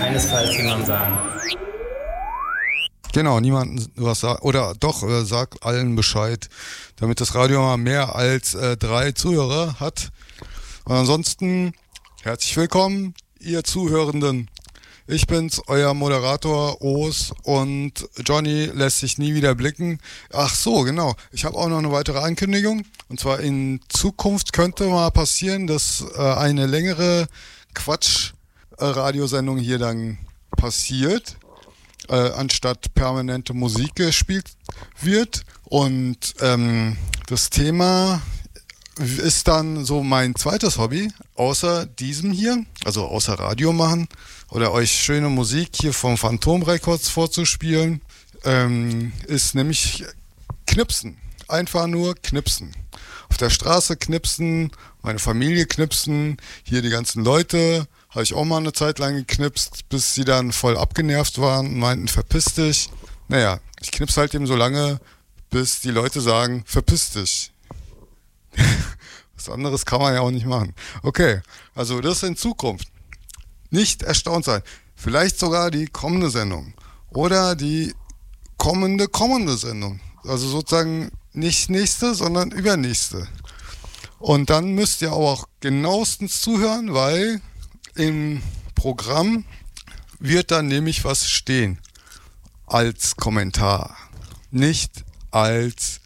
keinesfalls jemandem sagen. Genau, niemandem was sagen. Oder doch, sag allen Bescheid, damit das Radio mal mehr als 3 Zuhörer hat. Und ansonsten herzlich willkommen, ihr Zuhörenden. Ich bin's, euer Moderator Os, und Johnny lässt sich nie wieder blicken. Ach so, genau. Ich habe auch noch eine weitere Ankündigung. Und zwar in Zukunft könnte mal passieren, dass eine längere Quatsch-Radiosendung hier dann passiert, anstatt permanente Musik gespielt wird. Und das Thema ist dann so mein zweites Hobby, außer diesem hier, also außer Radio machen oder euch schöne Musik hier vom Phantom Records vorzuspielen, ist nämlich Knipsen. Einfach nur knipsen. Auf der Straße knipsen, meine Familie knipsen, hier die ganzen Leute, habe ich auch mal eine Zeit lang geknipst, bis sie dann voll abgenervt waren und meinten, verpiss dich. Naja, ich knipse halt eben so lange, bis die Leute sagen, verpiss dich. Was anderes kann man ja auch nicht machen. Okay, also das in Zukunft. Nicht erstaunt sein. Vielleicht sogar die kommende Sendung. Oder die kommende Sendung. Also sozusagen nicht nächste, sondern übernächste. Und dann müsst ihr aber auch genauestens zuhören, weil im Programm wird dann nämlich was stehen. Als Kommentar. Nicht als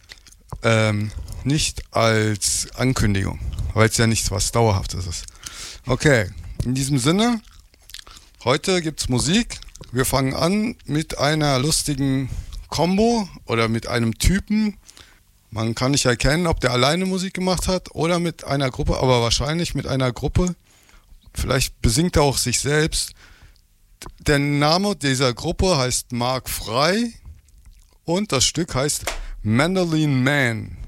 Ankündigung, weil es ja nichts was Dauerhaftes ist. Okay, in diesem Sinne, heute gibt's Musik. Wir fangen an mit einer lustigen Combo oder mit einem Typen. Man kann nicht erkennen, ob der alleine Musik gemacht hat oder mit einer Gruppe, aber wahrscheinlich mit einer Gruppe. Vielleicht besingt er auch sich selbst. Der Name dieser Gruppe heißt Mark Frey und das Stück heißt Mandolin Man.